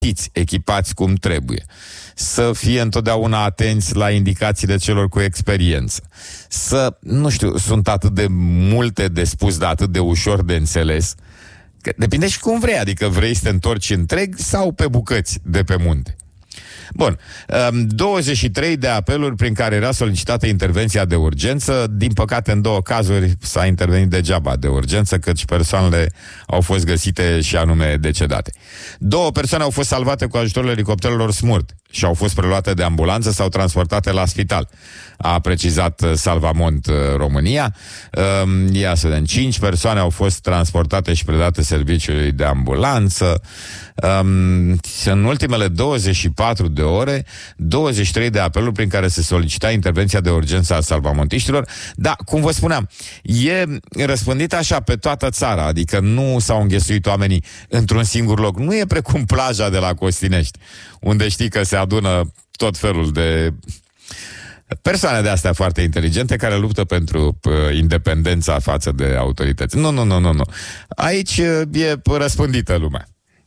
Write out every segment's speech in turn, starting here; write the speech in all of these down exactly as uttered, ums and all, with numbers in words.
echipați cum trebuie, să fie întotdeauna atenți la indicațiile celor cu experiență, să, nu știu, sunt atât de multe de spus, dar atât de ușor de înțeles, că depinde și cum vrei, adică vrei să te întorci întreg sau pe bucăți de pe munte. Bun, douăzeci și trei de apeluri prin care era solicitată intervenția de urgență. Din păcate, în două cazuri s-a intervenit degeaba de urgență, căci persoanele au fost găsite și anume decedate. Două persoane au fost salvate cu ajutorul elicopterelor Smurt și au fost preluate de ambulanță sau transportate la spital, a precizat Salvamont România. Ia să vedem, cinci persoane au fost transportate și predate serviciului de ambulanță. În ultimele douăzeci și patru de ore, douăzeci și trei de apeluri prin care se solicita intervenția de urgență a salvamontiștilor. Da, cum vă spuneam, e răspândit așa pe toată țara, adică nu s-au înghesuit oamenii într-un singur loc. Nu e precum plaja de la Costinești, unde știi că se adună tot felul de persoane de astea foarte inteligente care luptă pentru uh, independența față de autorități. Nu, nu, nu, nu, nu. Aici uh, e răspândită lumea.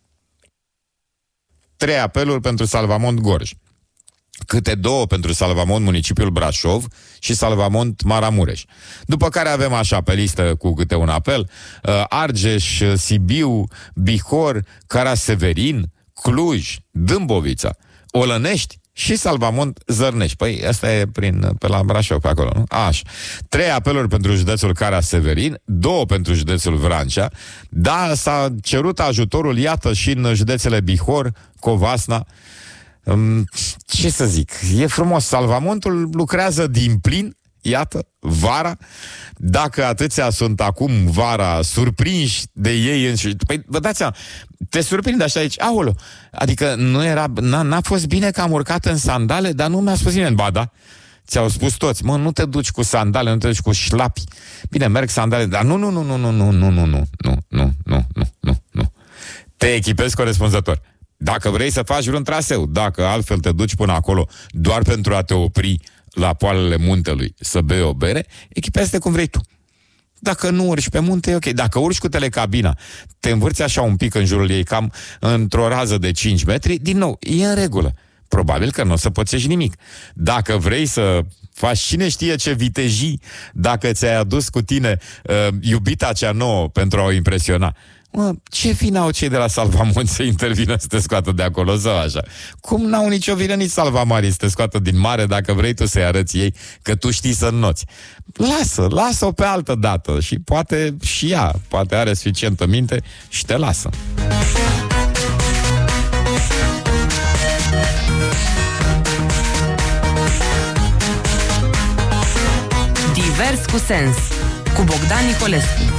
Trei apeluri pentru Salvamont Gorj, câte două pentru Salvamont municipiul Brașov și Salvamont Maramureș. După care avem așa pe listă cu câte un apel: uh, Argeș, Sibiu, Bihor, Caraseverin, Cluj, Dâmbovița, Olănești și Salvamont Zărnești. Păi asta e prin, pe la Brașov, pe acolo, nu? Așa. Trei apeluri pentru județul Caraseverin, două pentru județul Vrancea. Da, s-a cerut ajutorul, iată, și în județele Bihor, Covasna. Um, ce să zic, e frumos. Salvamontul lucrează din plin, iată, vara. Dacă atâția sunt acum vara surprinși de ei înșiși, păi vă dați seama, te surprinde așa aici, aolo, adică nu era, n-a, n-a fost bine că am urcat în sandale, dar nu mi-a spus nimeni. Ba da, ți-au spus toți, mă, nu te duci cu sandale, nu te duci cu șlapi. Bine, merg sandale, dar nu, nu, nu, nu, nu, nu, nu, nu, nu, nu, nu, nu, nu, nu, nu. Te echipezi corespunzător. Dacă vrei să faci vreun traseu, dacă altfel te duci până acolo doar pentru a te opri la poalele muntelui să bei o bere, echipează-te cum vrei tu. Dacă nu urci pe munte, e ok. Dacă urci cu telecabina, te învârți așa un pic în jurul ei, cam într-o rază de cinci metri, din nou, e în regulă. Probabil că nu o să pățești nimic. Dacă vrei să faci cine știe ce vitejii, dacă ți-ai adus cu tine uh, iubita cea nouă pentru a o impresiona, mă, ce vină au cei de la Salvamont să intervină să te scoată de acolo sau așa? Cum n-au nicio vină nici salvamarii să te scoată din mare dacă vrei tu să-i arăți ei că tu știi să înnoți? Lasă, lasă-o pe altă dată și poate și ea, poate are suficientă minte și te lasă. Divers cu sens, cu Bogdan Nicolescu.